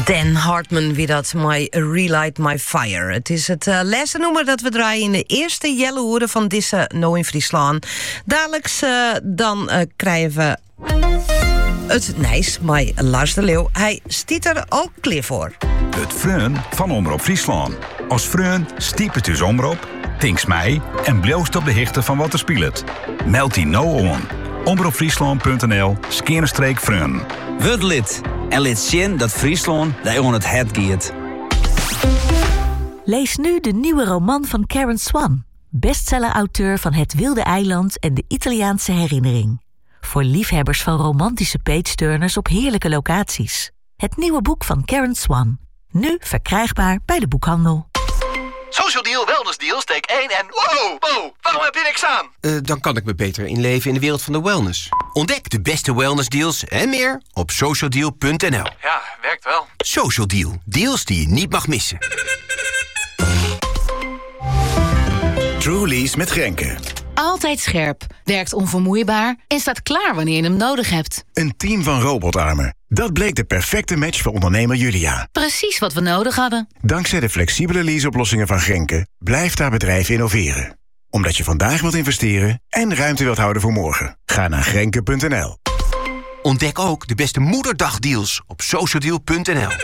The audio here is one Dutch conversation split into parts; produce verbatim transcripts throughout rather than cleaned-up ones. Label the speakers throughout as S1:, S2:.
S1: Dan Hartman, wie dat, My Relight My Fire. Het is het uh, laatste nummer dat we draaien in de eerste jelle hoeren van deze No in Friesland. Dadelijks uh, dan uh, krijgen we het Nijs, my Lars de Leeuw. Hij stiet er al klaar voor.
S2: Het Freun van Omroep Friesland. Als Freun stiep het dus Omroep, tinks mij en bloost op de hichte van wat er speelt. Meld die nou on. omroepfriesland punt n l skerenstreek Freun.
S3: Word lid en lid zien dat Friesland daar on het het giet.
S4: Lees nu de nieuwe roman van Karen Swan, bestseller-auteur van Het Wilde Eiland en de Italiaanse Herinnering. Voor liefhebbers van romantische page-turners op heerlijke locaties. Het nieuwe boek van Karen Swan. Nu verkrijgbaar bij de boekhandel.
S5: Social Deal, Wellness Deal, steek één en wow, wow, waarom heb je niks aan?
S6: Uh, dan kan ik me beter inleven in de wereld van de wellness. Ontdek de beste wellnessdeals en meer op social deal punt n l.
S5: Ja, werkt wel.
S6: Social Deal, deals die je niet mag missen.
S7: Truly's met Grenke.
S8: Altijd scherp, werkt onvermoeibaar en staat klaar wanneer je hem nodig hebt.
S7: Een team van robotarmen. Dat bleek de perfecte match voor ondernemer Julia.
S8: Precies wat we nodig hadden.
S7: Dankzij de flexibele leaseoplossingen van Grenke blijft haar bedrijf innoveren. Omdat je vandaag wilt investeren en ruimte wilt houden voor morgen. Ga naar grenke punt n l.
S6: Ontdek ook de beste moederdagdeals op social deal punt n l.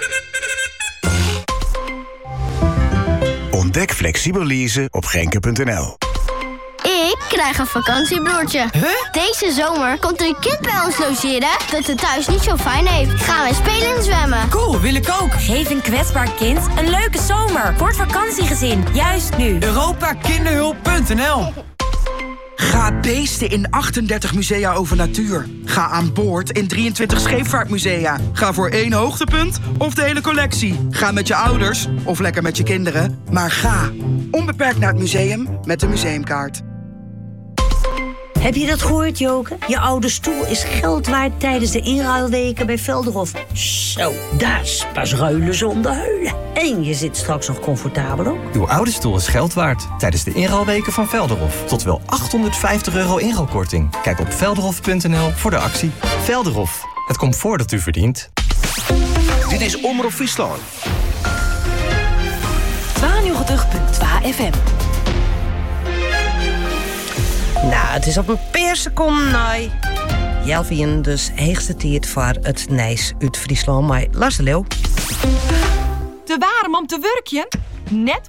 S7: Ontdek flexibel leasen op grenke punt n l.
S9: Ik krijg een vakantiebroertje. Huh? Deze zomer komt er een kind bij ons logeren dat het thuis niet zo fijn heeft. Gaan wij spelen en zwemmen.
S10: Cool, wil ik ook.
S11: Geef een kwetsbaar kind een leuke zomer voor het vakantiegezin. Juist nu.
S10: Europa Kinderhulp punt n l.
S12: Ga beesten in achtendertig musea over natuur. Ga aan boord in drieëntwintig scheepvaartmusea. Ga voor één hoogtepunt of de hele collectie. Ga met je ouders of lekker met je kinderen. Maar ga onbeperkt naar het museum met de museumkaart.
S13: Heb je dat gehoord, Joke? Je oude stoel is geld waard tijdens de inruilweken bij Velderhof. Zo, dat is pas ruilen zonder huilen. En je zit straks nog comfortabel ook.
S14: Uw oude stoel is geld waard tijdens de inruilweken van Velderhof. Tot wel achthonderdvijftig euro inruilkorting. Kijk op velderhof punt n l voor de actie. Velderhof, het comfort dat u verdient.
S6: Dit is Omroep Friesland.
S11: tweeënnegentig punt twee F M.
S1: Nou, het is op een paar seconden nee. Jelvien, dus heegste tijd voor het Nijs uit Friesland. Maar Lars de Leeuw.
S10: Te warm om te werkje? Net.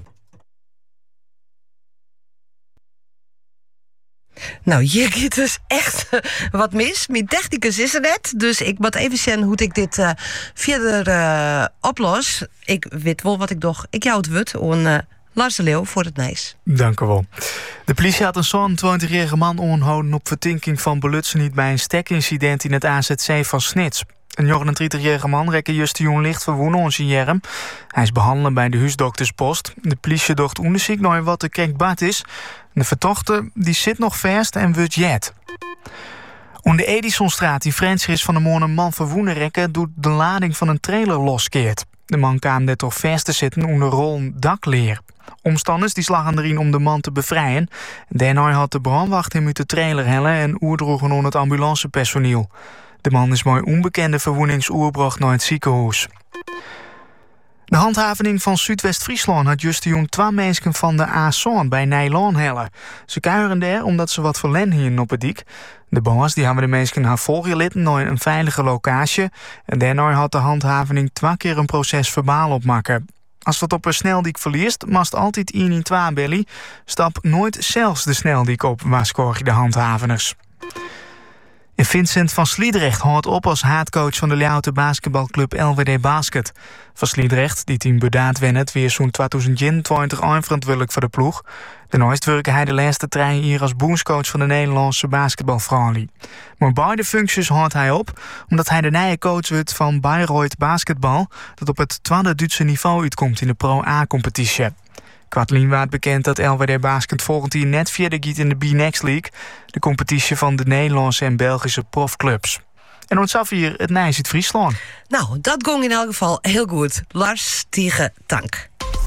S1: Nou, hier gaat dus echt uh, wat mis. Mijn technicus is er net, dus ik moet even zien hoe ik dit uh, verder uh, oplos. Ik weet wel wat ik doe. Ik jou het wut on uh, Lars de Leeuw voor het Nijs.
S15: Dank u wel. De politie had een zevenentwintigjarige man aangehouden op verdenking van belutsen bij een stekincident in het A Z C van Snits. Een negenendertigjarige man rekke juist jong licht verwonnen aan zijn jerm. Hij is behandeld bij de huisdokterspost. De politie docht onderzoek naar wat er kijk bad is. De vertochte die zit nog vast en wordt jet. Om de Edisonstraat in Frans is van de morgen een man verwoenen rekken doet de lading van een trailer loskeert. De man kwam net toch vast te zitten onder rol dakleer. Omstanders die slagen erin om de man te bevrijden. Daarna had de brandwacht hem uit de trailer hellen en oerdroegen onder het ambulancepersoneel. De man is mooi onbekende verwoeningsoerbracht naar het ziekenhuis. De handhaving van Zuidwest-Friesland had juist jong twee mensen van de A Zoon bij Nijlaan hellen. Ze kuieren daar omdat ze wat verlen hingen op het dik. De baas die hebben de mensen haar volgelitten naar een veilige locatie. En daarna had de handhaving twee keer een proces verbaal opmaken. Als wat op een sneldiek verliest, mast altijd één in twee belly. Stap nooit zelfs de sneldiek op, waarschuwen de handhavers. En Vincent van Sliedrecht houdt op als haatcoach van de Ljouwte basketbalclub L W D Basket. Van Sliedrecht, die team bedaad wennet, weer zo'n tweeduizend eenentwintig eindverantwoordelijk voor de ploeg. Daarnaast werkte hij de laatste drie jaar als bondscoach van de Nederlandse basketbalvrouwen. Maar beide functies houdt hij op, omdat hij de nieuwe coach wordt van Bayreuth Basketbal, dat op het tweede Duitse niveau uitkomt in de Pro-A-competitie. Kwartlien waard bekend dat L W D Basket volgend jaar net verder gaat in de B-Next League, de competitie van de Nederlandse en Belgische profclubs. En ontzaf hier het Nijs uit Friesland.
S1: Nou, dat ging in elk geval heel goed. Lars tegen Tank.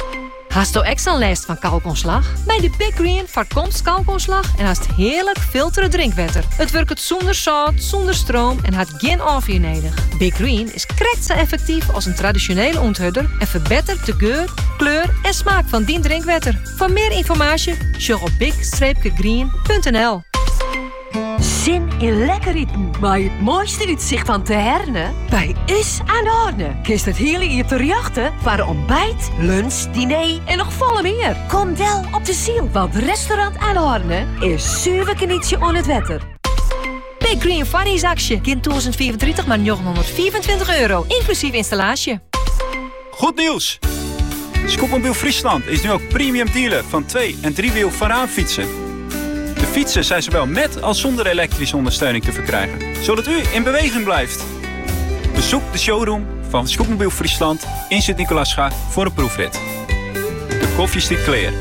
S10: Hast du extra last van kalkontslag? Bij de Big Green voorkomt kalkontslag en haast heerlijk filteren drinkwater. Het werkt zonder zout, zonder stroom en had geen afweer nodig. Big Green is krekt zo effectief als een traditionele onthudder en verbetert de geur, kleur en smaak van die drinkwater. Voor meer informatie, check op big green punt n l.
S16: Zin in lekker eten, maar het mooiste uitzicht van Te Herne? Bij Is aan de Horne. Kist het hele hier te jachten voor ontbijt, lunch, diner en nog volle meer. Kom wel op de ziel, want restaurant aan de Horne is zuiver knietje on het wetter.
S10: Big Green Variezactie, kind tweeduizend vierentwintig maar negenhonderdvierentwintig euro, inclusief installatie.
S17: Goed nieuws! Scootmobiel Friesland is nu ook premium dealer van twee- en driewiel Varaanfietsen. De fietsen zijn zowel met als zonder elektrische ondersteuning te verkrijgen, zodat u in beweging blijft. Bezoek de showroom van Scootmobiel Friesland in Sint-Nicolaasga voor een proefrit. De koffie stikt clear.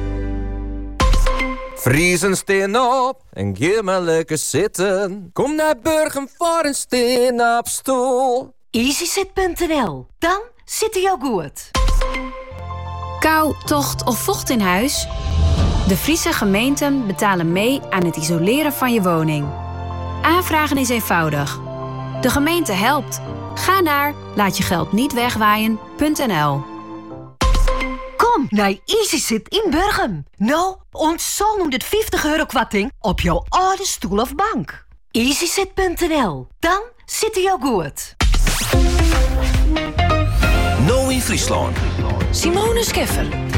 S18: Vriezen steen op en geef maar lekker zitten. Kom naar Burgum voor een steen op stoel.
S16: easysit punt n l. Dan zit hij jou goed.
S19: Kou, tocht of vocht in huis? De Friese gemeenten betalen mee aan het isoleren van je woning. Aanvragen is eenvoudig. De gemeente helpt. Ga naar laatjegeld-niet-wegwaaien punt n l.
S16: Kom naar easysit in Burgum. Nou, ons honderdvijftig euro kwarting op jouw oude stoel of bank. easysit punt n l. Dan zit hij jou goed.
S3: Nou in Friesland.
S16: Simone Scheffer.